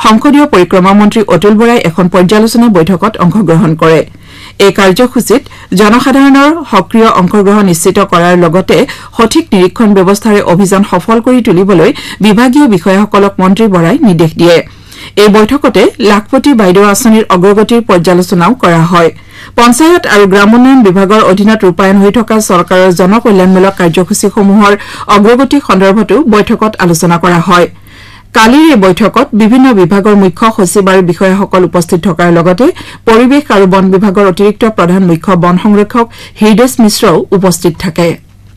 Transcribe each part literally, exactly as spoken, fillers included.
সংসদীয় পৰিক্ৰমা মন্ত্ৰী অতুল বৰাই এখন পৰ্যালোচনা বৈঠকত অংশগ্ৰহণ কৰে এই কাৰ্যসূচীত জনসাধাৰণৰ সক্ৰিয় অংশগ্ৰহণ নিশ্চিত কৰাৰ লগতে সঠিক নিৰীক্ষণ ব্যৱস্থাৰে অভিযান সফল কৰি তুলিবলৈ বিভাগীয় বিষয়াসকলক মন্ত্ৰী বৰাই নিৰ্দেশ দিয়ে এই বৈঠকতে লাখপতি বাইদেউ আঁচনিৰ অগ্ৰগতিৰ পৰ্যালোচনাও কৰা হয় পঞ্চায়ত আৰু গ্ৰামোন্নয়ন বিভাগৰ অধীনত ৰূপায়ণ হৈ থকা চৰকাৰৰ জনকল্যাণমূলক কাৰ্যসূচীসমূহৰ অগ্ৰগতি সন্দৰ্ভতো বৈঠকত আলোচনা কৰা হয় কালিৰ এই বৈঠকত বিভিন্ন বিভাগৰ মুখ্য সচিব আৰু বিষয়াসকল উপস্থিত থকাৰ লগতে পৰিৱেশ আৰু বন বিভাগৰ অতিৰিক্ত প্ৰধান মুখ্য বন সংৰক্ষক হৃদেশ মিশ্ৰও উপস্থিত থাকে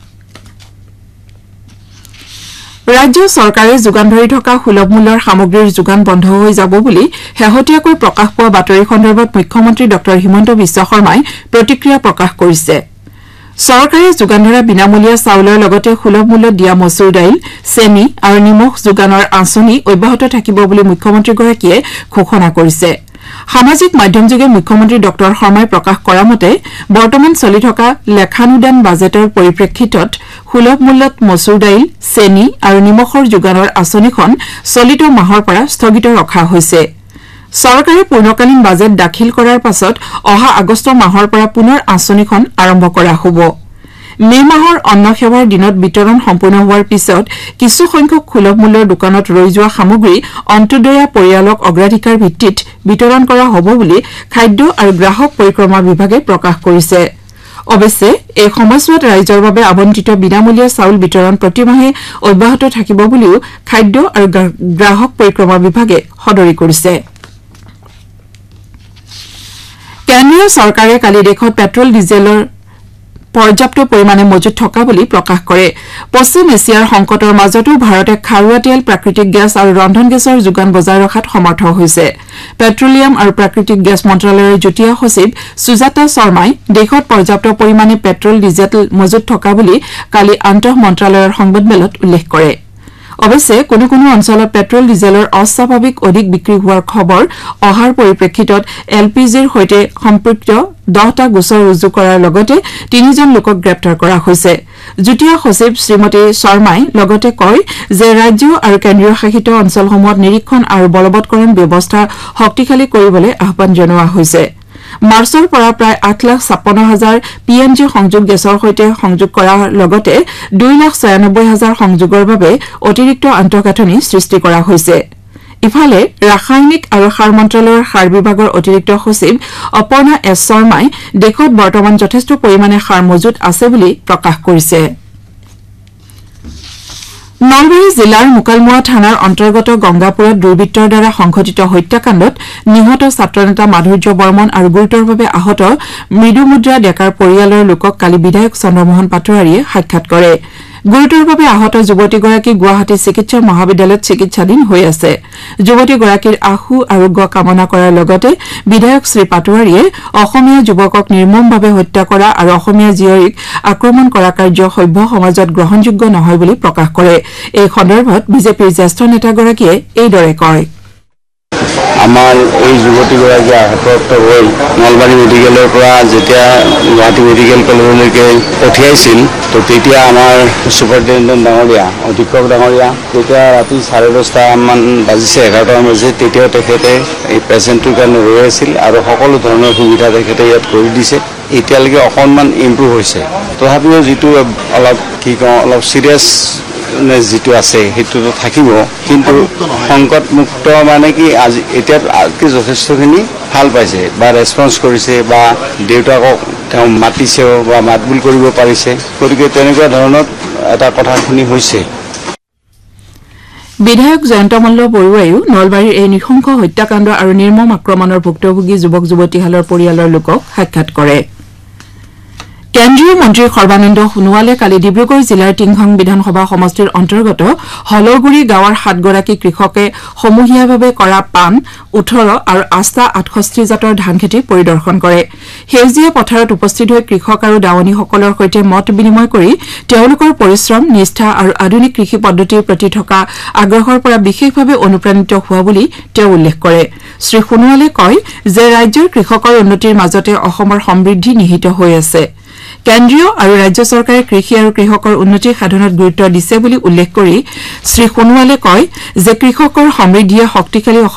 ৰাজ্য চৰকাৰে যোগান ধৰি থকা সুলভ মূল্যৰ সামগ্ৰীৰ যোগান বন্ধ হৈ যাব বুলি শেহতীয়াকৈ প্ৰকাশ পোৱা বাতৰি সন্দৰ্ভত মুখ্যমন্ত্ৰী ড হিমন্ত বিশ্ব শৰ্মাই প্ৰতিক্ৰিয়া প্ৰকাশ কৰিছে চৰকাৰে যোগান ধৰা বিনামূলীয়া চাউলৰ লগতে সুলভ মূল্যত দিয়া মচুৰ দাইল চেনি আৰু নিমখ যোগানৰ আঁচনি অব্যাহত থাকিব বুলি মুখ্যমন্ত্ৰীগৰাকীয়ে ঘোষণা কৰিছে সামাজিক মাধ্যমযোগে মুখ্যমন্ত্ৰী ড শৰ্মাই প্ৰকাশ কৰা মতে বৰ্তমান চলি থকা লেখানুদান বাজেটৰ পৰিপ্ৰেক্ষিতত সুলভ মূল্যত মচুৰ দাইল চেনি আৰু নিমখৰ যোগানৰ আঁচনিখন চলিত মাহৰ পৰা স্থগিত ৰখা হৈছে চৰকাৰে পূৰ্ণকালীন বাজেট দাখিল কৰাৰ পাছত অহা আগষ্ট মাহৰ পৰা পুনৰ আঁচনিখন আৰম্ভ কৰা হ'ব মে মাহৰ অন্ন সেৱাৰ দিনত বিতৰণ সম্পূৰ্ণ হোৱাৰ পিছত কিছু সংখ্যক সুলভ মূল্যৰ দোকানত ৰৈ যোৱা সামগ্ৰী অন্তোদয়া পৰিয়ালক অগ্ৰাধিকাৰ ভিত্তিত বিতৰণ কৰা হ'ব বুলি খাদ্য আৰু গ্ৰাহক পৰিক্ৰমা বিভাগে প্ৰকাশ কৰিছে অৱশ্যে এই সময়ছোৱাত ৰাইজৰ বাবে আবণ্টিত বিনামূলীয়া চাউল বিতৰণ প্ৰতিমাহে অব্যাহত থাকিব বুলিও খাদ্য আৰু গ্ৰাহক পৰিক্ৰমা বিভাগে সদৰি কৰিছে কেন্দ্ৰীয় চৰকাৰে কালি দেশত পেট্ৰল ডিজেলৰ পৰ্যাপ্ত পৰিমাণে মজুত থকা বুলি প্ৰকাশ কৰে পশ্চিম এছিয়াৰ সংকটৰ মাজতো ভাৰতে খাৰুৱা তেল প্ৰাকৃতিক গেছ আৰু ৰন্ধন গেছৰ যোগান বজাই ৰখাত সমৰ্থ হৈছে পেট্ৰলিয়াম আৰু প্ৰাকৃতিক গেছ মন্ত্ৰালয়ৰ যুটীয়া সচিব সুজাতা শৰ্মাই দেশত পৰ্যাপ্ত পৰিমাণে পেট্ৰল ডিজেল মজুত থকা বুলি কালি আন্তঃ মন্ত্ৰালয়ৰ সংবাদমেলত উল্লেখ কৰে অৱশ্যে কোনো কোনো অঞ্চলত পেট্ৰল ডিজেলৰ অস্বাভাৱিক অধিক বিক্ৰী হোৱাৰ খবৰ অহাৰ পৰিপ্ৰেক্ষিতত এল পি জিৰ সৈতে সম্পৃক্ত দহটা গোচৰ ৰুজু কৰাৰ লগতে তিনিজন লোকক গ্ৰেপ্তাৰ কৰা হৈছে যুটীয়া সচিব শ্ৰীমতী শৰ্মাই লগতে কয় যে ৰাজ্য আৰু কেন্দ্ৰীয় শাসিত অঞ্চলসমূহত নিৰীক্ষণ আৰু বলবৎকৰণ ব্যৱস্থা শক্তিশালী কৰিবলৈ আহ্বান জনোৱা হৈছে মাৰ্চৰ পৰা প্ৰায় আঠ লাখ ছাপন্ন হাজাৰ পি এন জি সংযোগ গেছৰ সৈতে সংযোগ কৰাৰ লগতে দুই লাখ ছয়ানব্বৈ হাজাৰ সংযোগৰ বাবে অতিৰিক্ত আন্তঃগাঁথনি সৃষ্টি কৰা হৈছে ইফালে ৰাসায়নিক আৰু সাৰ মন্ত্ৰালয়ৰ সাৰ বিভাগৰ অতিৰিক্ত সচিব অপৰ্ণা এছ শৰ্মাই দেশত বৰ্তমান যথেষ্ট পৰিমাণে সাৰ মজুত আছে বুলি প্ৰকাশ কৰিছে নলবাৰী জিলাৰ মুকালমুৱা থানাৰ অন্তৰ্গত গংগাপুৰত দুৰ্বৃত্তৰ দ্বাৰা সংঘটিত হত্যাকাণ্ডত নিহত ছাত্ৰনেতা মাধুৰ্য বৰ্মন আৰু গুৰুতৰভাৱে আহত মৃদুমুদ্ৰা ডেকাৰ পৰিয়ালৰ লোকক কালি বিধায়ক চন্দ্ৰমোহন পাটোৱাৰীয়ে সাক্ষাৎ কৰে গুৰুতৰভাৱে আহত যুৱতীগৰাকী গুৱাহাটী চিকিৎসা মহাবিদ্যালয়ত চিকিৎসাধীন হৈ আছে যুৱতীগৰাকীৰ আশু আৰোগ্য কামনা কৰাৰ লগতে বিধায়ক শ্ৰী পাটোৱাৰীয়ে অসমীয়া যুৱকক নিৰ্মমভাৱে হত্যা কৰা আৰু অসমীয়া জীয়ৰীক আক্ৰমণ কৰা কাৰ্য সভ্য সমাজত গ্ৰহণযোগ্য নহয় বুলি প্ৰকাশ কৰে এই সন্দৰ্ভত বিজেপিৰ জ্যেষ্ঠ নেতাগৰাকীয়ে এইদৰে কয় আমাৰ এই যুৱতীগৰাকী আহত হৈ নলবাৰী মেডিকেলৰ পৰা যেতিয়া গুৱাহাটী মেডিকেল কলেজলৈকে পঠিয়াইছিল তো তেতিয়া আমাৰ ছুপাৰিণ্টেণ্ডেণ্ট ডাঙৰীয়া অধীক্ষক ডাঙৰীয়া তেতিয়া ৰাতি চাৰে দহটামান বাজিছে এঘাৰটামান বাজিছে তেতিয়াও তেখেতে এই পেচেণ্টটোৰ কাৰণে ৰৈ আছিল আৰু সকলো ধৰণৰ সুবিধা তেখেতে ইয়াত কৰি দিছে এতিয়ালৈকে অকণমান ইম্প্ৰুভ হৈছে তথাপিও যিটো অলপ কি কওঁ অলপ চিৰিয়াছ যিটো আছে সেইটোতো থাকিব কিন্তু সংকটমুক্ত মানে কি আজি এতিয়া যথেষ্টখিনি ভাল পাইছে বা ৰেছপন্স কৰিছে বা দেউতাকক তেওঁ মাতিছেও বা মাতবোল কৰিব পাৰিছে গতিকে তেনেকুৱা ধৰণৰ এটা কথা শুনি হৈছে বিধায়ক জয়ন্ত মল্ল বৰুৱাইও নলবাৰীৰ এই নৃশংস হত্যাকাণ্ড আৰু নিৰ্মম আক্ৰমণৰ ভুক্তভোগী যুৱক যুৱতীহালৰ পৰিয়ালৰ লোকক সাক্ষাৎ কৰে কেন্দ্ৰীয় মন্ত্ৰী সৰ্বানন্দ সোণোৱালে কালি ডিব্ৰুগড় জিলাৰ টিংখং বিধানসভা সমষ্টিৰ অন্তৰ্গত হলগুৰি গাঁৱৰ সাতগৰাকী কৃষকে সমূহীয়াভাৱে কৰা পাণ ওঠৰ আৰু আস্থা আঠষষ্ঠি জাতৰ ধান খেতি পৰিদৰ্শন কৰে সেউজীয়া পথাৰত উপস্থিত হৈ কৃষক আৰু দাৱনীসকলৰ সৈতে মত বিনিময় কৰি তেওঁলোকৰ পৰিশ্ৰম নিষ্ঠা আৰু আধুনিক কৃষি পদ্ধতিৰ প্ৰতি থকা আগ্ৰহৰ পৰা বিশেষভাৱে অনুপ্ৰাণিত হোৱা বুলি তেওঁ উল্লেখ কৰে শ্ৰী সোণোৱালে কয় যে ৰাজ্যৰ কৃষকৰ উন্নতিৰ মাজতে অসমৰ সমৃদ্ধি নিহিত হৈ আছে কেন্দ্ৰীয় আৰু ৰাজ্য চৰকাৰে কৃষি আৰু কৃষকৰ উন্নতি সাধনত গুৰুত্ব দিছে বুলি উল্লেখ কৰি শ্ৰী সোণোৱালে কয় যে কৃষকৰ সমৃদ্ধিয়ে শক্তিশালী